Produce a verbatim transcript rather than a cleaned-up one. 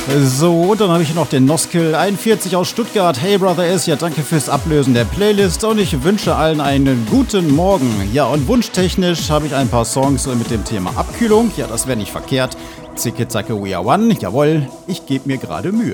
So, und dann habe ich noch den Noskill einundvierzig aus Stuttgart. Hey Brother S, ja danke fürs Ablösen der Playlist und ich wünsche allen einen guten Morgen. Ja, und wunschtechnisch habe ich ein paar Songs mit dem Thema Abkühlung. Ja, das wäre nicht verkehrt. Zicke, zacke, we are one. Jawohl, ich gebe mir gerade Mühe.